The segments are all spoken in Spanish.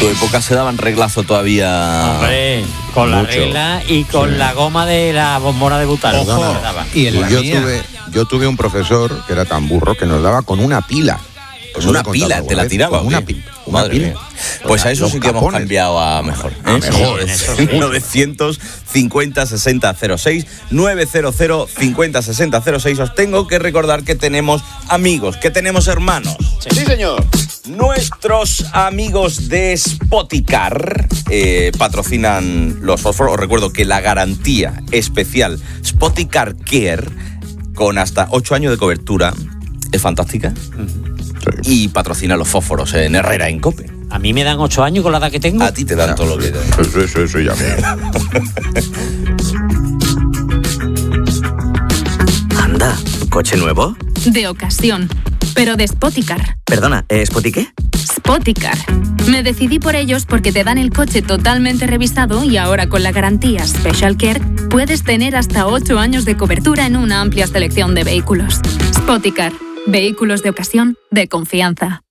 tu época se daban reglazo todavía. Hombre, con la Mucho. regla y con la goma de la bombona de butano. Ojo. Y en la Yo tuve un profesor que era tan burro que nos daba con una pila. Pues Eso una lo he contado pila, alguna te la vez, tiraba. con ¿o una qué? pila. Madre mía. Pues a eso Los sí que hemos capones. cambiado a mejor. A mejor. Sí, 950 60 06 900 50 60 06. Os tengo que recordar que tenemos amigos, que tenemos hermanos. Sí, señor. Nuestros amigos de Spoticar patrocinan los fósforos. Os recuerdo que la garantía especial Spoticar Care, con hasta 8 años de cobertura, es fantástica. Y patrocina los fósforos en Herrera, en COPE. A mí me dan 8 años con la edad que tengo. A ti te dan todo lo que te Eso, ya me... Anda, ¿coche nuevo? De ocasión, pero de Spoticar. Perdona, ¿Spoti qué? Spoticar. Me decidí por ellos porque te dan el coche totalmente revisado y ahora con la garantía Special Care puedes tener hasta 8 años de cobertura en una amplia selección de vehículos. Spoticar. Vehículos de ocasión de confianza.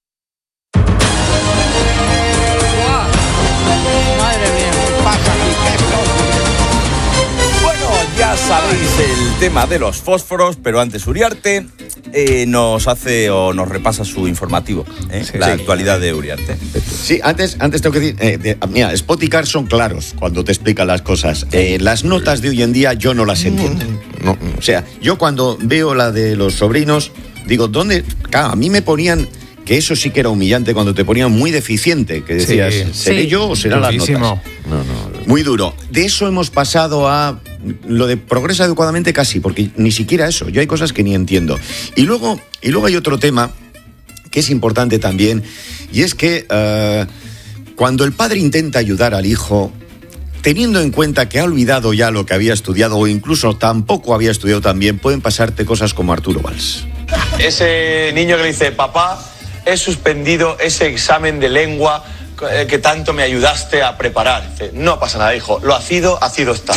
Bueno, ya sabéis el tema de los fósforos, pero antes Uriarte nos hace o nos repasa su informativo, la actualidad de Uriarte. Sí, antes tengo que decir, mira, Spoticar son claros cuando te explican las cosas. Las notas de hoy en día yo no las entiendo. No. O sea, yo cuando veo la de los sobrinos, digo, ¿dónde? Claro, a mí me ponían, que eso sí que era humillante, cuando te ponían muy deficiente, que decías, ¿seré yo o serán las notas? No. Muy duro. De eso hemos pasado a lo de progresa adecuadamente casi, porque ni siquiera eso. Yo hay cosas que ni entiendo. Y luego hay otro tema que es importante también, y es que cuando el padre intenta ayudar al hijo, teniendo en cuenta que ha olvidado ya lo que había estudiado o incluso tampoco había estudiado tan bien, pueden pasarte cosas como Arturo Valls. Ese niño que le dice, papá, he suspendido ese examen de lengua que tanto me ayudaste a preparar. Dice, no pasa nada, hijo, lo hacido está.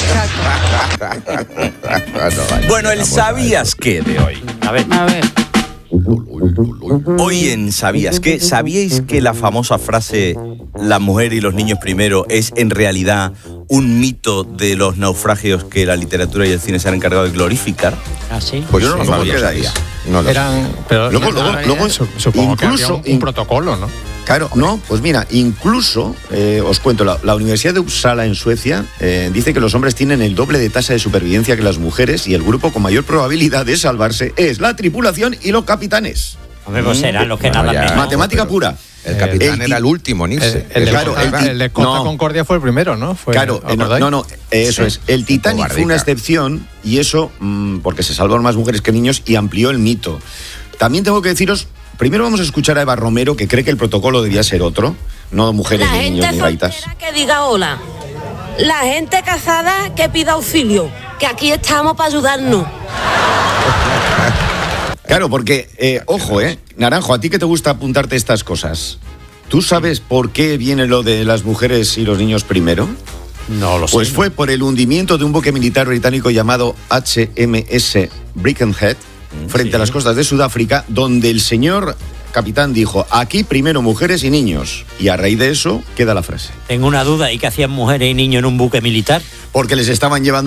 Bueno, el ¿sabías qué de hoy? A ver. Hoy en ¿sabías qué? ¿Sabíais que la famosa frase la mujer y los niños primero es en realidad un mito de los naufragios que la literatura y el cine se han encargado de glorificar? ¿Ah, sí? Pues yo no lo ¿cómo sabía. quedáis? No lo Pero luego, supongo que había incluso un protocolo, ¿no? Claro, no, pues mira, incluso, os cuento, la Universidad de Uppsala en Suecia dice que los hombres tienen el doble de tasa de supervivencia que las mujeres y el grupo con mayor probabilidad de salvarse es la tripulación y los capitanes. Hombre, pues serán los que nadan menos. Matemática pura. El capitán era el último en irse. El Claro, de Costa no. Concordia fue el primero, ¿no? Claro, eso es. El Titanic fue una excepción y eso porque se salvaron más mujeres que niños y amplió el mito. También tengo que deciros, primero vamos a escuchar a Eva Romero, que cree que el protocolo debía ser otro, no mujeres, La ni niños, gente ni gaitas. soltera que diga hola. La gente casada que pida auxilio, que aquí estamos para ayudarnos. Claro, porque, ojo, Naranjo, a ti que te gusta apuntarte estas cosas, ¿tú sabes por qué viene lo de las mujeres y los niños primero? No lo sé. Pues fue por el hundimiento de un buque militar británico llamado HMS Birkenhead frente a las costas de Sudáfrica, donde el señor capitán dijo, aquí primero mujeres y niños. Y a raíz de eso queda la frase. Tengo una duda, ¿y qué hacían mujeres y niños en un buque militar? Porque les estaban llevando